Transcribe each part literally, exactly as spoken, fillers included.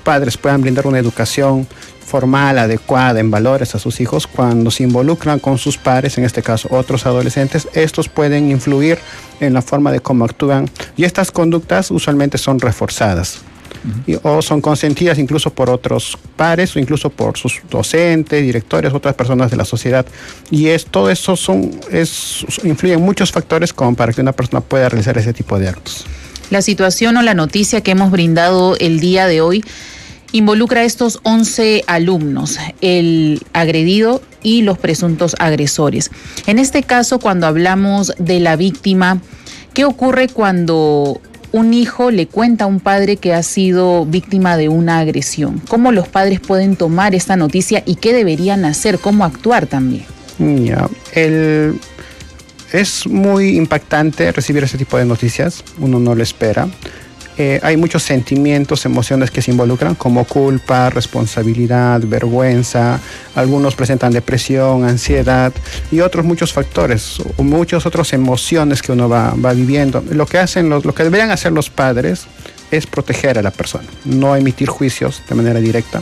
padres puedan brindar una educación formal, adecuada, en valores a sus hijos, cuando se involucran con sus pares, en este caso otros adolescentes, estos pueden influir en la forma de cómo actúan y estas conductas usualmente son reforzadas. Uh-huh. y, o son consentidas incluso por otros pares o incluso por sus docentes, directores, otras personas de la sociedad. Y es, todo eso son, es, influyen muchos factores como para que una persona pueda realizar ese tipo de actos. La situación o la noticia que hemos brindado el día de hoy involucra a estos once alumnos, el agredido y los presuntos agresores. En este caso, cuando hablamos de la víctima, ¿qué ocurre cuando un hijo le cuenta a un padre que ha sido víctima de una agresión? ¿Cómo los padres pueden tomar esta noticia y qué deberían hacer? ¿Cómo actuar también? Ya, el... Es muy impactante recibir ese tipo de noticias, uno no lo espera. Eh, hay muchos sentimientos, emociones que se involucran, como culpa, responsabilidad, vergüenza. Algunos presentan depresión, ansiedad y otros muchos factores, o muchas otras emociones que uno va, va viviendo. Lo que hacen los, lo que deberían hacer los padres es proteger a la persona, no emitir juicios de manera directa,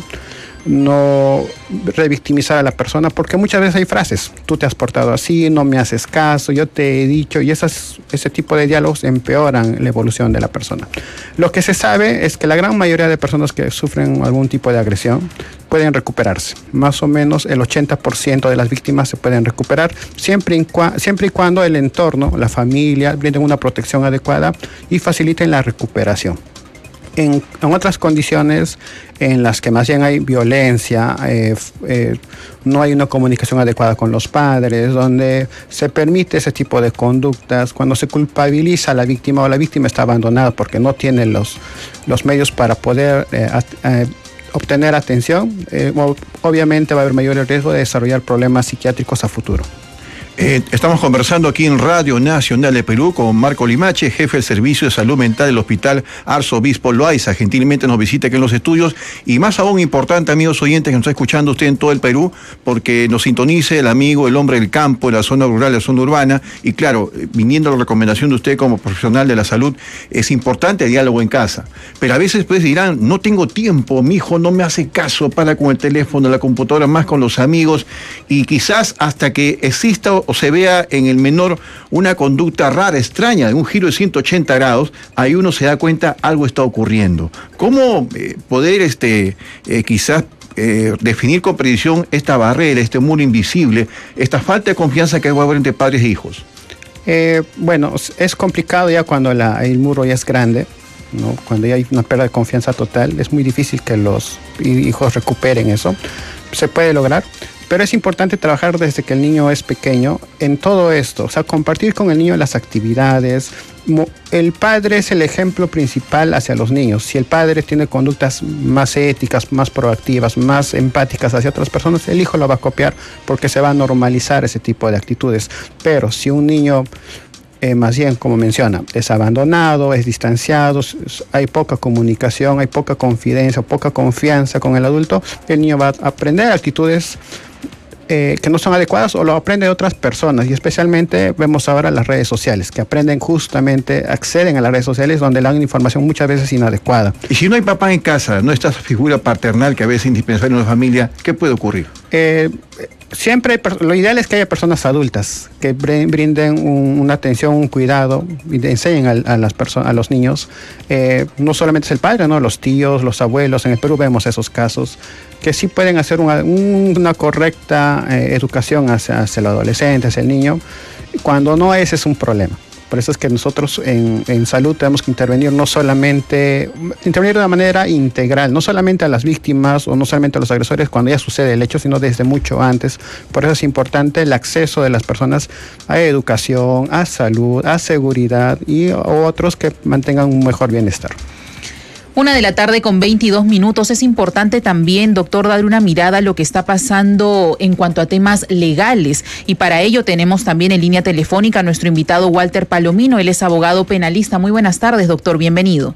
no revictimizar a la persona, porque muchas veces hay frases: tú te has portado así, no me haces caso, yo te he dicho, y esas, ese tipo de diálogos empeoran la evolución de la persona. Lo que se sabe es que la gran mayoría de personas que sufren algún tipo de agresión pueden recuperarse. Más o menos el ochenta por ciento de las víctimas se pueden recuperar, siempre y, siempre y cuando el entorno, la familia, brinden una protección adecuada y faciliten la recuperación. En, en otras condiciones en las que más bien hay violencia, eh, eh, no hay una comunicación adecuada con los padres, donde se permite ese tipo de conductas, cuando se culpabiliza a la víctima o la víctima está abandonada porque no tiene los, los medios para poder eh, eh, obtener atención, eh, obviamente va a haber mayor riesgo de desarrollar problemas psiquiátricos a futuro. Eh, estamos conversando aquí en Radio Nacional de Perú con Marco Limache, jefe del Servicio de Salud Mental del Hospital Arzobispo Loaiza. Gentilmente nos visita aquí en los estudios y más aún importante, amigos oyentes, que nos está escuchando usted en todo el Perú, porque nos sintonice el amigo, el hombre del campo, de la zona rural, de la zona urbana, y claro, viniendo a la recomendación de usted como profesional de la salud, es importante el diálogo en casa. Pero a veces pues dirán, no tengo tiempo, mi hijo no me hace caso, para con el teléfono, la computadora, más con los amigos, y quizás hasta que exista o se vea en el menor una conducta rara, extraña, de un giro de ciento ochenta grados, ahí uno se da cuenta algo está ocurriendo. ¿Cómo eh, poder este, eh, quizás eh, definir con precisión esta barrera, este muro invisible, esta falta de confianza que va a haber entre padres e hijos? Eh, bueno, es complicado ya cuando la, el muro ya es grande, ¿no? Cuando ya hay una pérdida de confianza total, es muy difícil que los hijos recuperen eso. Se puede lograr, pero es importante trabajar desde que el niño es pequeño en todo esto, o sea, compartir con el niño las actividades. El padre es el ejemplo principal hacia los niños. Si el padre tiene conductas más éticas, más proactivas, más empáticas hacia otras personas, el hijo lo va a copiar porque se va a normalizar ese tipo de actitudes. Pero si un niño Eh, más bien, como menciona, es abandonado, es distanciado, hay poca comunicación, hay poca confidencia, poca confianza con el adulto, el niño va a aprender actitudes eh, que no son adecuadas o lo aprende de otras personas, y especialmente vemos ahora las redes sociales, que aprenden justamente, acceden a las redes sociales donde le dan información muchas veces inadecuada. Y si no hay papá en casa, no está esa figura paternal que a veces es indispensable en una familia, ¿qué puede ocurrir? Eh, Siempre hay, lo ideal es que haya personas adultas que brinden un, una atención, un cuidado, y enseñen a, a las personas, a los niños. Eh, no solamente es el padre, ¿no? Los tíos, los abuelos. En el Perú vemos esos casos que sí pueden hacer una, una correcta eh, educación hacia, hacia el adolescente, hacia el niño. Cuando no, ese es un problema. Por eso es que nosotros en, en salud tenemos que intervenir no solamente, intervenir de una manera integral, no solamente a las víctimas o no solamente a los agresores cuando ya sucede el hecho, sino desde mucho antes. Por eso es importante el acceso de las personas a educación, a salud, a seguridad y a otros que mantengan un mejor bienestar. Una de la tarde con veintidós minutos. Es importante también, doctor, dar una mirada a lo que está pasando en cuanto a temas legales. Y para ello tenemos también en línea telefónica a nuestro invitado Walter Palomino. Él es abogado penalista. Muy buenas tardes, doctor. Bienvenido.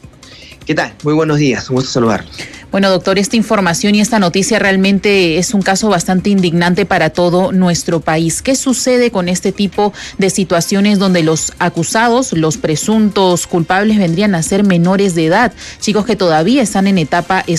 ¿Qué tal? Muy buenos días. Un gusto saludarlos. Bueno, doctor, esta información y esta noticia realmente es un caso bastante indignante para todo nuestro país. ¿Qué sucede con este tipo de situaciones donde los acusados, los presuntos culpables, vendrían a ser menores de edad, chicos que todavía están en etapa escolar?